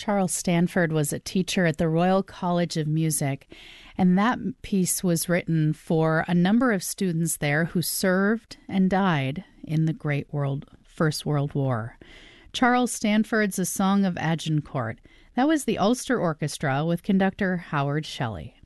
Charles Stanford was a teacher at the Royal College of Music, and that piece was written for a number of students there who served and died in the First World War. Charles Stanford's A Song of Agincourt. That was the Ulster Orchestra with conductor Howard Shelley.